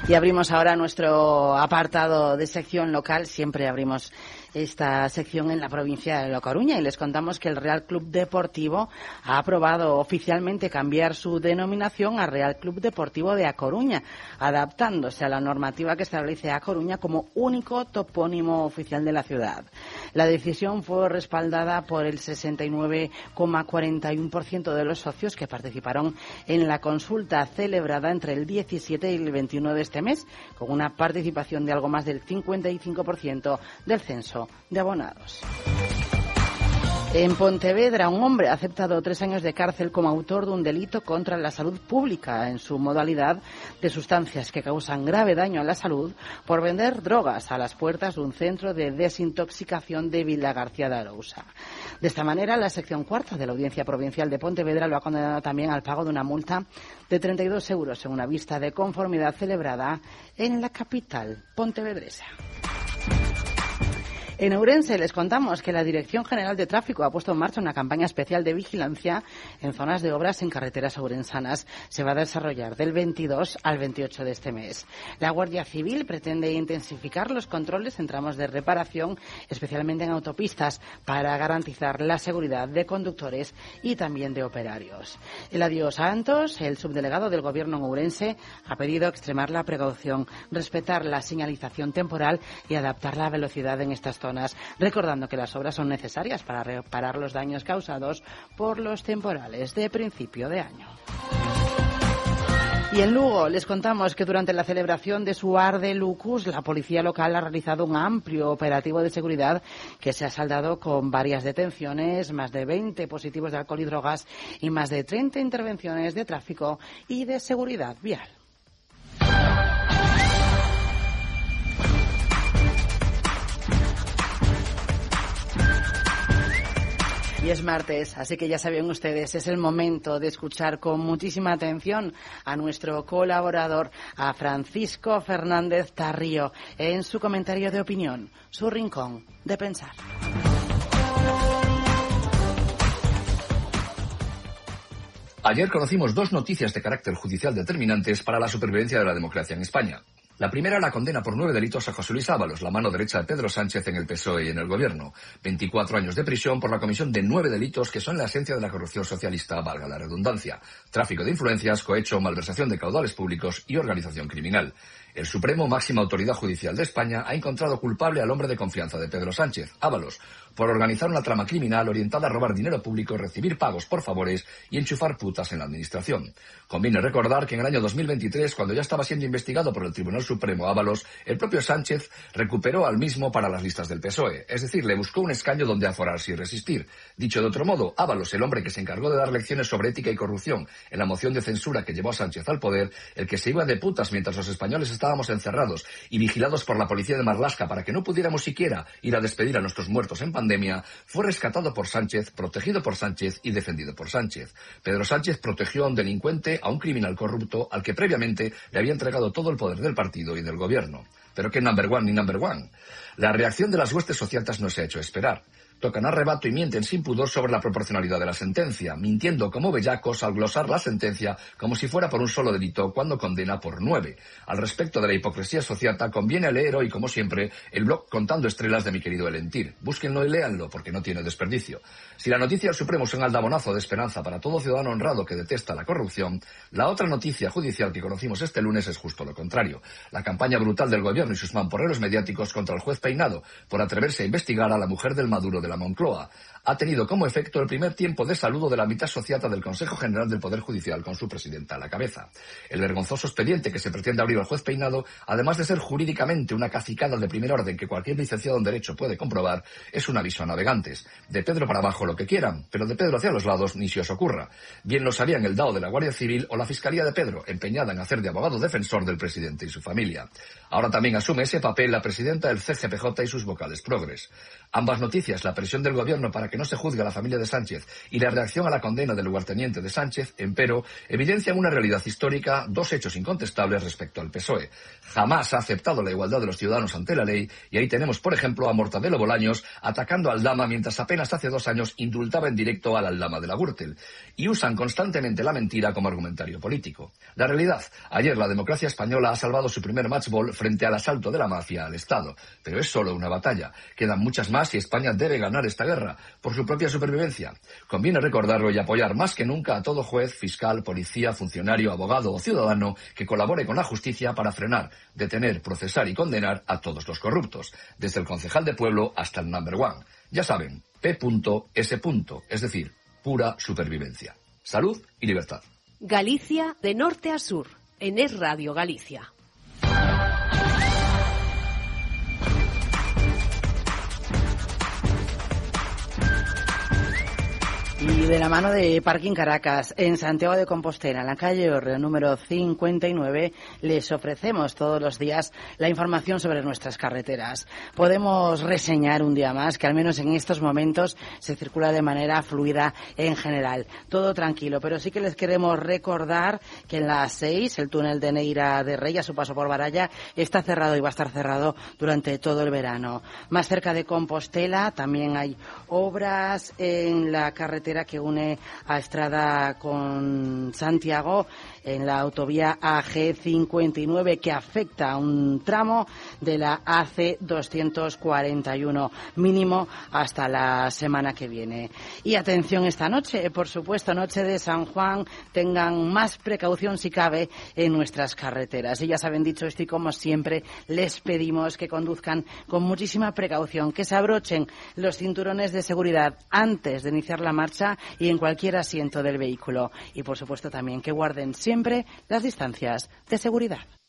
Y abrimos ahora nuestro apartado de sección local. Siempre abrimos esta sección en la provincia de La Coruña y les contamos que el Real Club Deportivo ha aprobado oficialmente cambiar su denominación a Real Club Deportivo de A Coruña, adaptándose a la normativa que establece A Coruña como único topónimo oficial de la ciudad. La decisión fue respaldada por el 69,41% de los socios que participaron en la consulta celebrada entre el 17 y el 21 de este mes, con una participación de algo más del 55% del censo de abonados. En Pontevedra, un hombre ha aceptado 3 años de cárcel como autor de un delito contra la salud pública en su modalidad de sustancias que causan grave daño a la salud por vender drogas a las puertas de un centro de desintoxicación de Vilagarcía de Arousa. De esta manera, la sección cuarta de la Audiencia Provincial de Pontevedra lo ha condenado también al pago de una multa de 32 euros en una vista de conformidad celebrada en la capital pontevedresa. En Ourense les contamos que la Dirección General de Tráfico ha puesto en marcha una campaña especial de vigilancia en zonas de obras en carreteras ourensanas. Se va a desarrollar del 22 al 28 de este mes. La Guardia Civil pretende intensificar los controles en tramos de reparación, especialmente en autopistas, para garantizar la seguridad de conductores y también de operarios. Eladio Santos, el subdelegado del Gobierno en Ourense, ha pedido extremar la precaución, respetar la señalización temporal y adaptar la velocidad en estas zonas, recordando que las obras son necesarias para reparar los daños causados por los temporales de principio de año. Y en Lugo les contamos que durante la celebración de su Arde Lucus, la policía local ha realizado un amplio operativo de seguridad que se ha saldado con varias detenciones, más de 20 positivos de alcohol y drogas y más de 30 intervenciones de tráfico y de seguridad vial. Y es martes, así que ya saben ustedes, es el momento de escuchar con muchísima atención a nuestro colaborador, a Francisco Fernández Tarrío, en su comentario de opinión, su rincón de pensar. Ayer conocimos 2 noticias de carácter judicial determinantes para la supervivencia de la democracia en España. La primera, la condena por 9 delitos a José Luis Ábalos, la mano derecha de Pedro Sánchez en el PSOE y en el Gobierno. 24 años de prisión por la comisión de 9 delitos que son la esencia de la corrupción socialista, valga la redundancia. Tráfico de influencias, cohecho, malversación de caudales públicos y organización criminal. El Supremo, máxima autoridad judicial de España, ha encontrado culpable al hombre de confianza de Pedro Sánchez, Ábalos, por organizar una trama criminal orientada a robar dinero público, recibir pagos por favores y enchufar putas en la administración. Conviene recordar que en el año 2023, cuando ya estaba siendo investigado por el Tribunal Supremo Ábalos, el propio Sánchez recuperó al mismo para las listas del PSOE, es decir, le buscó un escaño donde aforarse y resistir. Dicho de otro modo, Ábalos, el hombre que se encargó de dar lecciones sobre ética y corrupción en la moción de censura que llevó a Sánchez al poder, el que se iba de putas mientras los españoles estábamos encerrados y vigilados por la policía de Marlaska para que no pudiéramos siquiera ir a despedir a nuestros muertos en pandemia, fue rescatado por Sánchez, protegido por Sánchez y defendido por Sánchez. Pedro Sánchez protegió a un delincuente, a un criminal corrupto, al que previamente le había entregado todo el poder del partido y del gobierno. Pero qué number one ni number one. La reacción de las huestes sociatas no se ha hecho esperar. Tocan a rebato y mienten sin pudor sobre la proporcionalidad de la sentencia, mintiendo como bellacos al glosar la sentencia como si fuera por un solo delito cuando condena por 9. Al respecto de la hipocresía sociata, conviene leer hoy, como siempre, el blog Contando Estrelas de mi querido Elentir. Búsquenlo y léanlo, porque no tiene desperdicio. Si la noticia del Supremo es un aldabonazo de esperanza para todo ciudadano honrado que detesta la corrupción, la otra noticia judicial que conocimos este lunes es justo lo contrario. La campaña brutal del gobierno y sus mamporreros mediáticos contra el juez Peinado por atreverse a investigar a la mujer del Maduro de la Moncloa ha tenido como efecto el primer tiempo de saludo de la mitad sociata del Consejo General del Poder Judicial con su presidenta a la cabeza. El vergonzoso expediente que se pretende abrir al juez Peinado, además de ser jurídicamente una cacicada de primer orden que cualquier licenciado en Derecho puede comprobar, es un aviso a navegantes. De Pedro para abajo lo que quieran, pero de Pedro hacia los lados ni se os ocurra. Bien lo sabían el DAO de la Guardia Civil o la Fiscalía de Pedro, empeñada en hacer de abogado defensor del presidente y su familia. Ahora también asume ese papel la presidenta del CGPJ y sus vocales progres. Ambas noticias, la presión del gobierno para que no se juzgue a la familia de Sánchez y la reacción a la condena del lugarteniente de Sánchez, empero, evidencian una realidad histórica, dos hechos incontestables respecto al PSOE. Jamás ha aceptado la igualdad de los ciudadanos ante la ley, y ahí tenemos, por ejemplo, a Mortadelo Bolaños atacando a Aldama mientras apenas hace 2 años indultaba en directo al Aldama de la Gürtel, y usan constantemente la mentira como argumentario político. La realidad, ayer la democracia española ha salvado su primer match ball frente al asalto de la mafia al Estado, pero es solo una batalla. Quedan muchas más y España debe ganar esta guerra, por su propia supervivencia. Conviene recordarlo y apoyar más que nunca a todo juez, fiscal, policía, funcionario, abogado o ciudadano que colabore con la justicia para frenar, detener, procesar y condenar a todos los corruptos, desde el concejal de pueblo hasta el number one. Ya saben, P.S. es decir, pura supervivencia. Salud y libertad. Galicia de norte a sur, en Es Radio Galicia. Y de la mano de Parking Caracas, en Santiago de Compostela, en la calle Orreo número 59, les ofrecemos todos los días la información sobre nuestras carreteras. Podemos reseñar un día más que al menos en estos momentos se circula de manera fluida en general. Todo tranquilo, pero sí que les queremos recordar que en la 6, el túnel de Neira de Rey, a su paso por Baralla, está cerrado y va a estar cerrado durante todo el verano. Más cerca de Compostela también hay obras en la carretera que une a Estrada con Santiago, en la autovía AG59, que afecta a un tramo de la AC241, mínimo hasta la semana que viene. Y atención esta noche, por supuesto, noche de San Juan, tengan más precaución si cabe en nuestras carreteras. Y ya saben, dicho esto, y como siempre, les pedimos que conduzcan con muchísima precaución, que se abrochen los cinturones de seguridad antes de iniciar la marcha y en cualquier asiento del vehículo. Y por supuesto también que guarden siempre las distancias de seguridad.